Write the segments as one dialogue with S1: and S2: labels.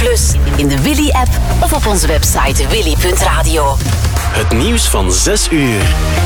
S1: in de Willy-app of op onze website willy.radio.
S2: Het nieuws van 6 uur.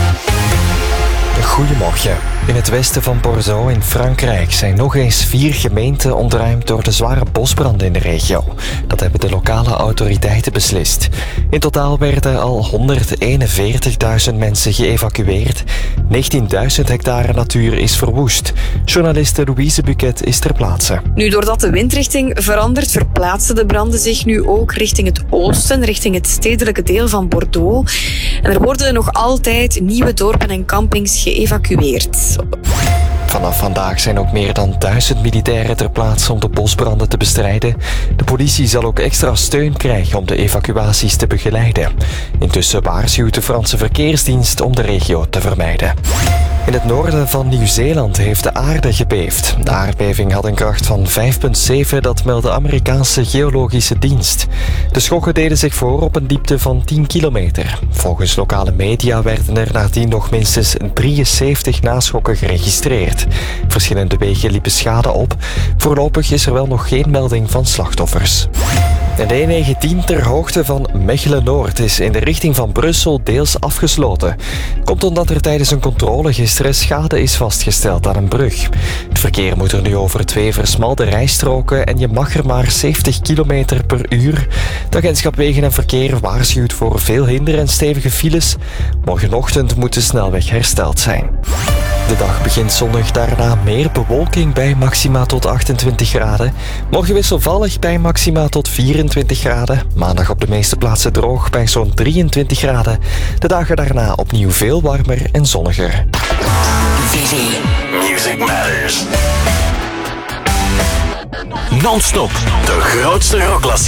S3: Goedemorgen. In het westen van Bordeaux in Frankrijk zijn nog eens 4 gemeenten ontruimd door de zware bosbranden in de regio. Dat hebben de lokale autoriteiten beslist. In totaal werden al 141.000 mensen geëvacueerd. 19.000 hectare natuur is verwoest. Journaliste Louise Buquet is ter plaatse.
S4: Nu, doordat de windrichting verandert, verplaatsen de branden zich nu ook richting het oosten, richting het stedelijke deel van Bordeaux. En er worden nog altijd nieuwe dorpen en campings geëvacueerd.
S3: Vanaf vandaag zijn ook meer dan 1000 militairen ter plaatse om de bosbranden te bestrijden. De politie zal ook extra steun krijgen om de evacuaties te begeleiden. Intussen waarschuwt de Franse verkeersdienst om de regio te vermijden. In het noorden van Nieuw-Zeeland heeft de aarde gebeefd. De aardbeving had een kracht van 5,7, dat meldt de Amerikaanse Geologische Dienst. De schokken deden zich voor op een diepte van 10 kilometer. Volgens lokale media werden er nadien nog minstens 73 naschokken geregistreerd. Verschillende wegen liepen schade op. Voorlopig is er wel nog geen melding van slachtoffers. En de E19 ter hoogte van Mechelen-Noord is in de richting van Brussel deels afgesloten. Komt omdat er tijdens een controle gisteren schade is vastgesteld aan een brug. Het verkeer moet er nu over 2 versmalde rijstroken en je mag er maar 70 km per uur. Het agentschap Wegen en Verkeer waarschuwt voor veel hinder en stevige files. Morgenochtend moet de snelweg hersteld zijn. De dag begint zonnig, daarna meer bewolking bij maxima tot 28 graden. Morgen wisselvallig bij maxima tot 24 graden. Maandag op de meeste plaatsen droog bij zo'n 23 graden. De dagen daarna opnieuw veel warmer en zonniger.
S2: Willy. Music Matters. Non-stop, de grootste rockklassiekers.